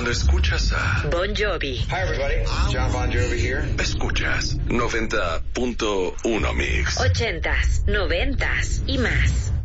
Cuando escuchas a Bon Jovi. Hi everybody, John Bon Jovi here. Escuchas 90.1 Mix. 80s, 90s y más.